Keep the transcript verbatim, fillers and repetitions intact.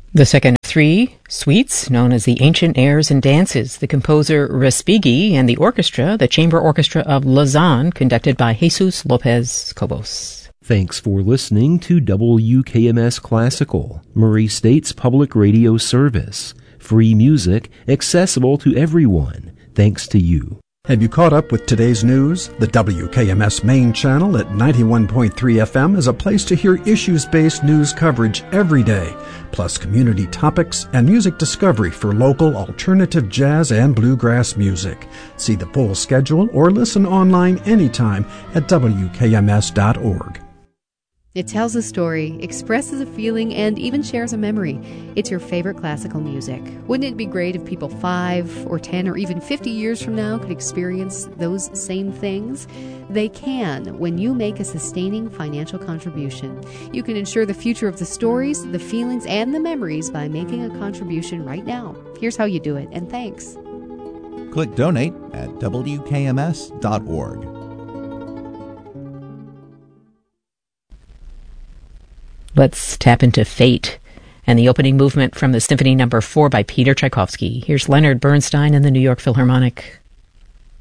The second of three suites, known as the Ancient Airs and Dances, the composer Respighi and the orchestra, the Chamber Orchestra of Lausanne, conducted by Jesus Lopez Cobos. Thanks for listening to W K M S Classical, Murray State's public radio service. Free music, accessible to everyone, thanks to you. Have you caught up with today's news? The W K M S main channel at ninety-one point three F M is a place to hear issues-based news coverage every day, plus community topics and music discovery for local alternative jazz and bluegrass music. See the full schedule or listen online anytime at W K M S dot org. It tells a story, expresses a feeling, and even shares a memory. It's your favorite classical music. Wouldn't it be great if people five or ten or even fifty years from now could experience those same things? They can when you make a sustaining financial contribution. You can ensure the future of the stories, the feelings, and the memories by making a contribution right now. Here's how you do it, and thanks. Click Donate at W K M S dot org. Let's tap into Fate and the opening movement from the Symphony Number four by Peter Tchaikovsky. Here's Leonard Bernstein and the New York Philharmonic.